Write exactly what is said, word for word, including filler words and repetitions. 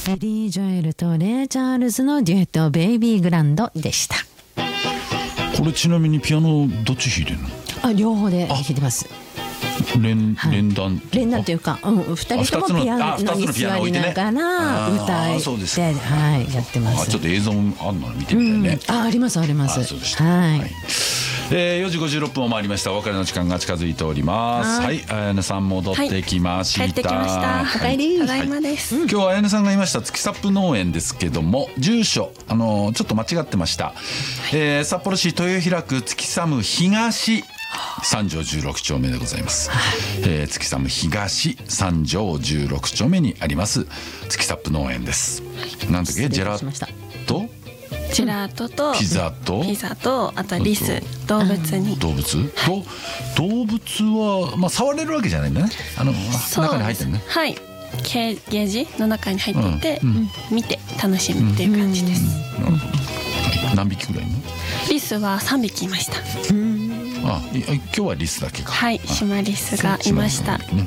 エディ・ジョエルとレイ・チャールズのデュエットベイビーグランドでした。 これちなみにピアノどっち弾いてるの？ あ、両方で弾いてます。 連はい連弾連弾というか、うん、ふたりともピアノに座りながら歌いで、はい、やってます。 あ、ちょっと映像あんの見てみたいね。 うん、あ、ありますあります。 あ、そうでした。 はい。 はい、えー、よじごじゅうろっぷんを回りました。お別れの時間が近づいております。はい、あやねさん戻ってきました。 はい、帰ってきました。 お帰り。 ただいまです。 はい、今日はあやねさんがいました月サップ農園ですけども、住所あのー、ちょっと間違ってました。はい、えー、札幌市豊平区月寒東三条じゅうろく丁目でございます。はい、えー、月寒東三条じゅうろく丁目にあります月サップ農園です。はい、なんだっけ、ジェラートジェラートとピザとピザとあとリス、動物に動物、はい、動物は、まあ、触れるわけじゃないんだね。あの中に入ってるね。 はい、ケーゲージの中に入っていて、うんうん、見て楽しむっていう感じです。 うんうん、なるほど。何匹ぐらいの？ リスはさんびきいました。 あ、今日はリスだけか。 はい、シマリスがいました。